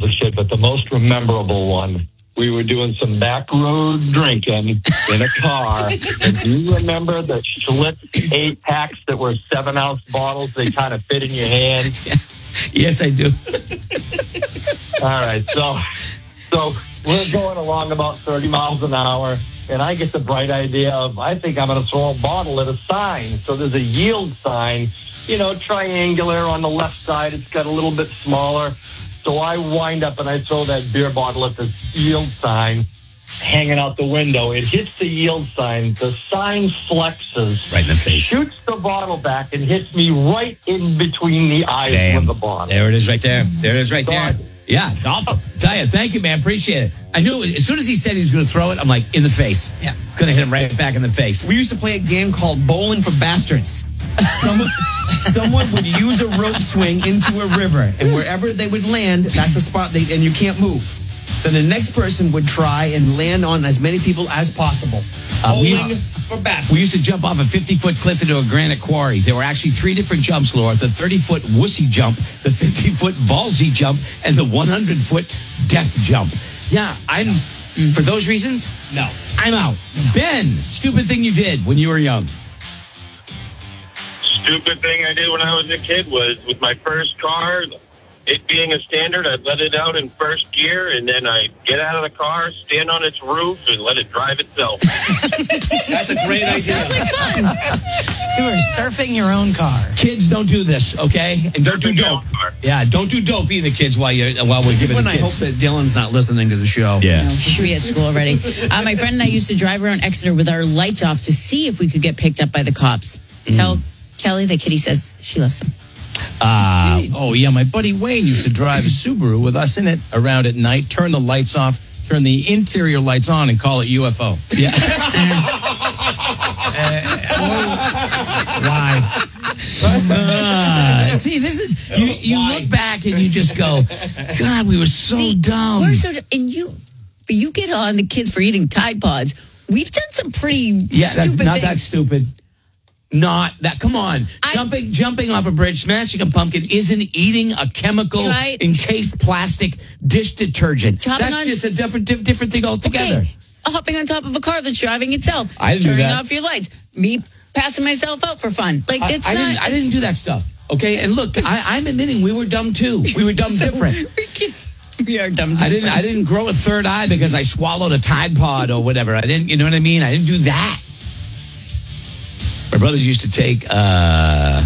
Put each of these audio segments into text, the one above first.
a kid, but the most memorable one. We were doing some back road drinking in a car. And do you remember the Schlitz 8-packs that were 7-ounce bottles? They kind of fit in your hand. Yeah. Yes, I do. All right, so we're going along about 30 miles an hour, and I get the bright idea of, I think I'm going to throw a bottle at a sign. So there's a yield sign, triangular on the left side. It's got a little bit smaller. So I wind up and I throw that beer bottle at the yield sign, hanging out the window. It hits the yield sign. The sign flexes. Right in the face. Shoots the bottle back and hits me right in between the eyes with the bottle. There it is right there. There it is right there. Yeah, awful. Tell you, thank you, man. Appreciate it. I knew as soon as he said he was going to throw it, I'm like, in the face. Yeah. Going to hit him right back in the face. We used to play a game called Bowling for Bastards. Someone would use a rope swing into a river, and wherever they would land, that's a spot, and you can't move. Then the next person would try and land on as many people as possible. Bowling for Bastards. We used to jump off a 50-foot cliff into a granite quarry. There were actually 3 different jumps, Laura. The 30-foot wussy jump, the 50-foot ballsy jump, and the 100-foot death jump. Yeah, for those reasons, no. I'm out. Ben, stupid thing you did when you were young. Stupid thing I did when I was a kid was with my first car, it being a standard, I'd let it out in first gear, and then I'd get out of the car, stand on its roof, and let it drive itself. That's a great idea. Sounds like fun. You were surfing your own car. Kids, don't do this, okay? And don't do dope. Yeah, don't do dope either, kids, while we're giving when I hope that Dylan's not listening to the show. Yeah. No, he should be at school already. My friend and I used to drive around Exeter with our lights off to see if we could get picked up by the cops. Tell Kelly that Kitty says she loves him. My buddy Wayne used to drive a Subaru with us in it around at night, turn the lights off, turn the interior lights on, and call it UFO. Yeah. Why? See, this is, you look back and you just go, God, we were so dumb. We're so, and you get on the kids for eating Tide Pods. We've done some pretty that's stupid not things. that stupid. Not that. Come on, jumping off a bridge, smashing a pumpkin isn't eating a chemical encased plastic dish detergent. That's just a different thing altogether. Okay. Hopping on top of a car that's driving itself. I didn't do turning that. off your lights. Me passing myself out for fun. Like I didn't do that stuff. Okay, and look, I'm admitting we were dumb too. We were dumb different. We are dumb different. I didn't grow a third eye because I swallowed a Tide Pod or whatever. I didn't. You know what I mean? I didn't do that. My brothers used to take, that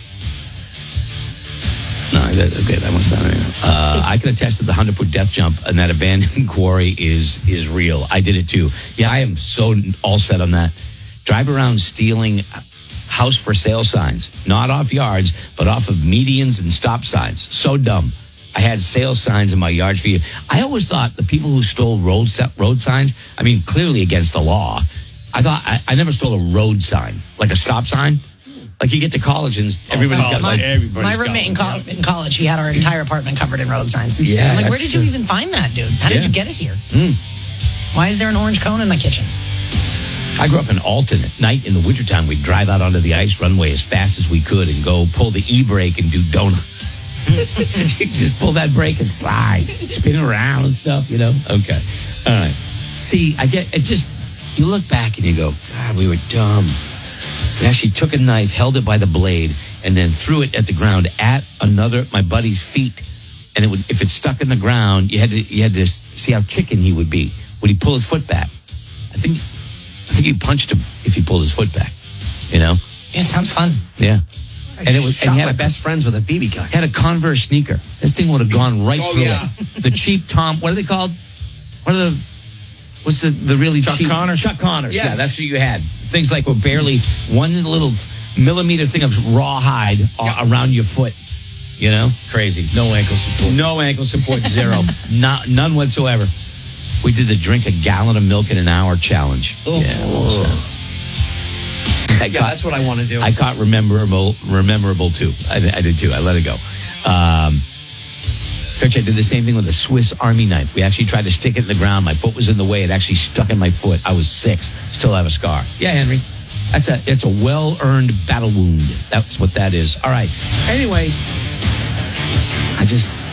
one's not. I can attest to the 100-foot death jump, and that abandoned quarry is real. I did it too. Yeah, I am so all set on that. Drive around stealing house for sale signs, not off yards, but off of medians and stop signs. So dumb. I had sale signs in my yard for you. I always thought the people who stole road signs, clearly against the law. I thought I never stole a road sign, like a stop sign. Like you get to college and everybody's got my roommate in college, he had our entire apartment covered in road signs. Yeah, I'm like, where did you even find that, dude? How did you get it here? Why is there an orange cone in my kitchen? I grew up in Alton. At night in the wintertime, we'd drive out onto the ice runway as fast as we could and go pull the e-brake and do donuts. You just pull that brake and slide, spin around and stuff, Okay. All right. See, you look back and you go, God, we were dumb. We actually took a knife, held it by the blade, and then threw it at the ground at my buddy's feet. And if it stuck in the ground, you had to see how chicken he would be. Would he pull his foot back? I think you punched him if he pulled his foot back. Yeah, it sounds fun. Yeah. And he had best friends with a BB gun. He had a Converse sneaker. This thing would have gone right through it. The cheap Tom, what are they called? What's the really cheap? Chuck Connors. Yes. Yeah, that's what you had. Things like were barely one little millimeter thing of raw hide around your foot. Crazy. No ankle support. No ankle support, zero. None whatsoever. We did the drink a gallon of milk in an hour challenge. Oh. Yeah, that's what I want to do. I caught rememberable too. I did too. I let it go. Coach, I did the same thing with a Swiss Army knife. We actually tried to stick it in the ground. My foot was in the way. It actually stuck in my foot. I was 6. Still have a scar. Yeah, Henry. It's a well-earned battle wound. That's what that is. All right. Anyway, I just